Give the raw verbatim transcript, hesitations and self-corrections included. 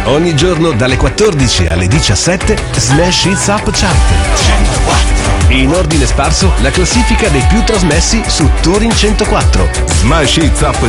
Ogni giorno dalle quattordici alle diciassette Smash Hits Up Chart. In ordine sparso la classifica dei più trasmessi su Touring centoquattro. Smash Hits Up